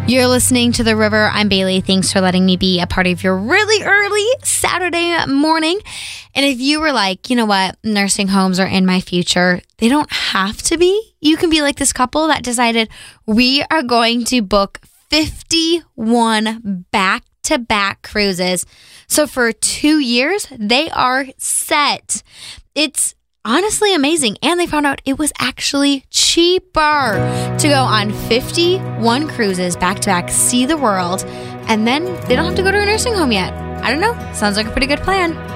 You're listening to The River. I'm Bailey. Thanks for letting me be a part of your really early Saturday morning. And if you were like, you know what, nursing homes are in my future, they don't have to be. You can be like this couple that decided we are going to book 51 back-to-back cruises. So for 2 years, they are set. It's honestly amazing. And they found out it was actually cheaper to go on 51 cruises back to back, see the world, and then they don't have to go to a nursing home yet. I don't know. Sounds like a pretty good plan.